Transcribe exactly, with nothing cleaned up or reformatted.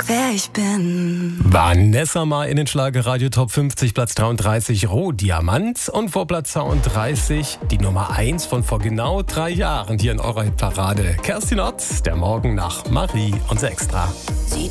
wer ich bin. Vanessa mal in den Schlagerradio Top fünfzig, Platz dreiunddreißig, Rohdiamant. Und vor Platz zweiunddreißig die Nummer eins von vor genau drei Jahren hier in eurer Hitparade. Kerstin Ott, der Morgen nach Marie und Sextra.